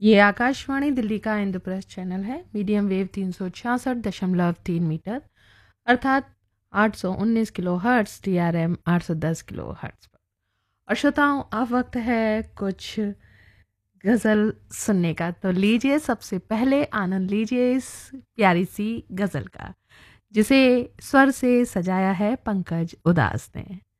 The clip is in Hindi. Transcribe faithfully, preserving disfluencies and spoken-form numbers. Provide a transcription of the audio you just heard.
ये आकाशवाणी दिल्ली का इंद्रप्रस्थ चैनल है। मीडियम वेव तीन सौ छियासठ दशमलव तीन मीटर अर्थात आठ सौ उन्नीस kilo hertz, T R M आठ सौ दस किलो हर्ट्स पर। और श्रोताओं, अब वक्त है कुछ गज़ल सुनने का। तो लीजिए, सबसे पहले आनंद लीजिए इस प्यारी सी गज़ल का, जिसे स्वर से सजाया है पंकज उदास ने।